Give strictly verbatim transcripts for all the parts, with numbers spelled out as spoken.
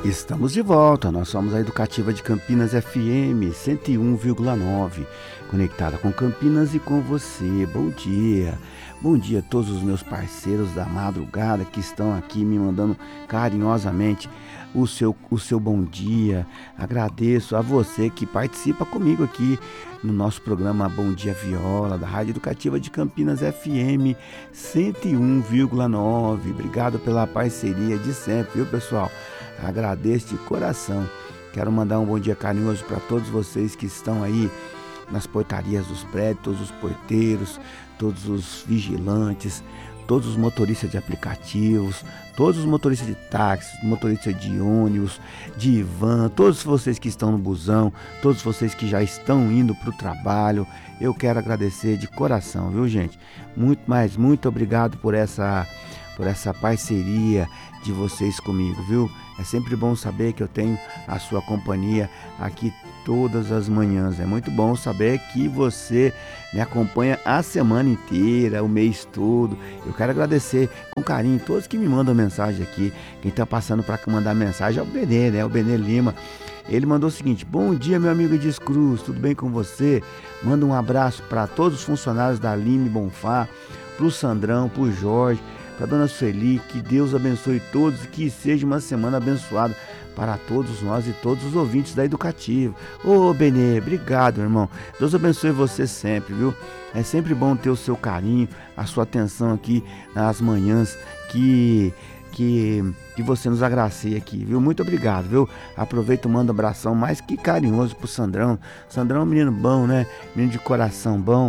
Estamos de volta, nós somos a Educativa de Campinas F M cento e um vírgula nove, conectada com Campinas e com você. Bom dia, bom dia a todos os meus parceiros da madrugada que estão aqui me mandando carinhosamente o seu, o seu bom dia. Agradeço a você que participa comigo aqui no nosso programa Bom Dia Viola, da Rádio Educativa de Campinas F M cento e um vírgula nove. Obrigado pela parceria de sempre, viu, pessoal? Agradeço de coração. Quero mandar um bom dia carinhoso para todos vocês que estão aí nas portarias dos prédios, todos os porteiros, todos os vigilantes, todos os motoristas de aplicativos, todos os motoristas de táxi, motoristas de ônibus, de van, todos vocês que estão no busão, todos vocês que já estão indo para o trabalho. Eu quero agradecer de coração, viu, gente? Muito, mas muito obrigado por essa, por essa parceria de vocês comigo, viu? É sempre bom saber que eu tenho a sua companhia aqui todas as manhãs. É muito bom saber que você me acompanha a semana inteira, o mês todo. Eu quero agradecer com carinho todos que me mandam mensagem aqui. Quem está passando para mandar mensagem é o Benê, né? O Benê Lima. Ele mandou o seguinte: bom dia, meu amigo Edis Cruz, tudo bem com você? Manda um abraço para todos os funcionários da Aline Bonfá, para o Sandrão, para o Jorge, para dona Sueli. Que Deus abençoe todos e que seja uma semana abençoada para todos nós e todos os ouvintes da Educativa. Ô Benê, obrigado, irmão. Deus abençoe você sempre, viu? É sempre bom ter o seu carinho, a sua atenção aqui nas manhãs que, que, que você nos agracia aqui, viu? Muito obrigado, viu? Aproveito e mando um abração mais que carinhoso pro Sandrão. Sandrão é um menino bom, né? Menino de coração bom.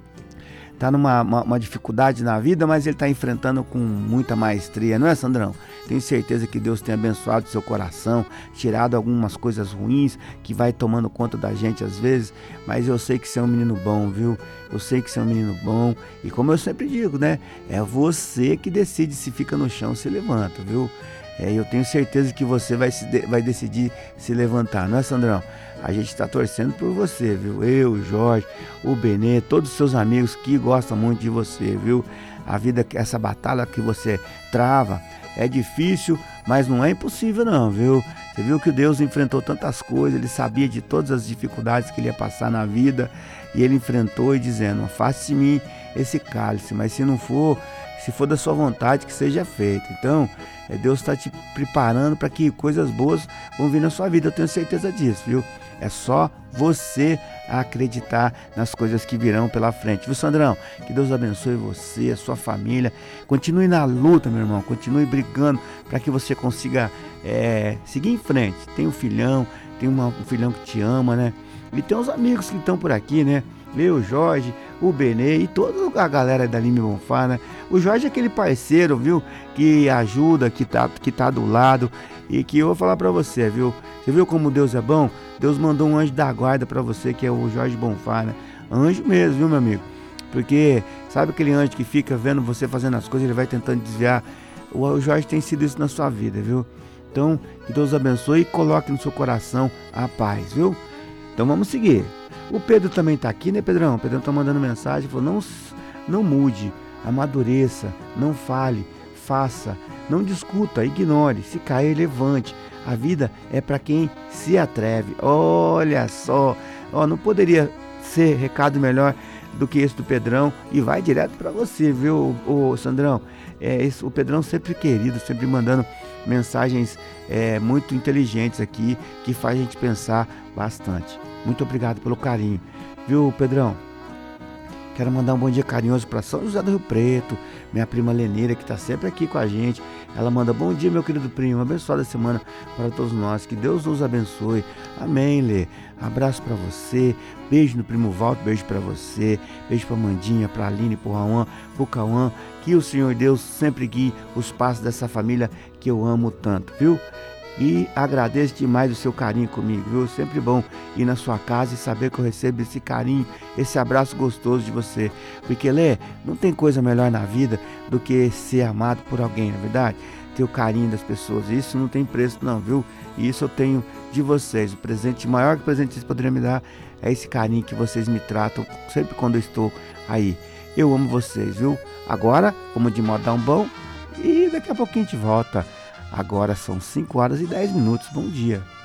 Tá numa uma, uma dificuldade na vida, mas ele está enfrentando com muita maestria, não é, Sandrão? Tenho certeza que Deus tem abençoado seu coração, tirado algumas coisas ruins que vai tomando conta da gente às vezes, mas eu sei que você é um menino bom, viu? Eu sei que você é um menino bom e, como eu sempre digo, né? É você que decide se fica no chão ou se levanta, viu? É, eu tenho certeza que você vai, se de, vai decidir se levantar, não é, Sandrão? A gente está torcendo por você, viu? Eu, o Jorge, o Benê, todos os seus amigos que gostam muito de você, viu? A vida, essa batalha que você trava é difícil, mas não é impossível não, viu? Você viu que Deus enfrentou tantas coisas, Ele sabia de todas as dificuldades que Ele ia passar na vida e Ele enfrentou e dizendo: afaste de mim esse cálice, mas se não for, se for da sua vontade, que seja feito. Então, é, Deus está te preparando para que coisas boas vão vir na sua vida, eu tenho certeza disso, viu? É só você acreditar nas coisas que virão pela frente, viu, Sandrão? Que Deus abençoe você, a sua família. Continue na luta, meu irmão. Continue brigando para que você consiga é, seguir em frente. Tem um filhão, tem uma, um filhão que te ama, né? E tem uns amigos que estão por aqui, né? Eu, o Jorge, o Benê e toda a galera da Aline Bonfá, né? O Jorge é aquele parceiro, viu? Que ajuda, que tá, que tá do lado e que eu vou falar pra você, viu? Você viu como Deus é bom? Deus mandou um anjo da guarda pra você, que é o Jorge Bonfá, né? Anjo mesmo, viu, meu amigo? Porque sabe aquele anjo que fica vendo você fazendo as coisas, ele vai tentando desviar? O Jorge tem sido isso na sua vida, viu? Então, que Deus abençoe e coloque no seu coração a paz, viu? Então vamos seguir. O Pedro também tá aqui, né, Pedrão? O Pedrão tá mandando mensagem, falou: não, não mude, amadureça, não fale, faça, não discuta, ignore, se cair, levante. A vida é para quem se atreve. Olha só, ó, não poderia ser recado melhor do que esse do Pedrão, e vai direto para você, viu, o Sandrão? É, esse, o Pedrão sempre querido, sempre mandando mensagens é, muito inteligentes aqui, que faz a gente pensar bastante. Muito obrigado pelo carinho, viu, Pedrão? Quero mandar um bom dia carinhoso para São José do Rio Preto, minha prima Leneira, que está sempre aqui com a gente. Ela manda: bom dia, meu querido primo, abençoada semana para todos nós, que Deus nos abençoe. Amém, Lê. Abraço para você, beijo no primo Walter, beijo para você, beijo para Mandinha, para Aline, para o Rauan, para o Cauã. Que o Senhor Deus sempre guie os passos dessa família que eu amo tanto, viu? E agradeço demais o seu carinho comigo, viu? Sempre bom ir na sua casa e saber que eu recebo esse carinho, esse abraço gostoso de você. Porque, Lê, não tem coisa melhor na vida do que ser amado por alguém, não é verdade? Ter o carinho das pessoas. Isso não tem preço não, viu? E isso eu tenho de vocês. O presente maior que o presente que vocês poderiam me dar é esse carinho que vocês me tratam sempre quando eu estou aí. Eu amo vocês, viu? Agora, vamos de modão bom e daqui a pouquinho a gente volta Agora são cinco horas e dez minutos. Bom dia.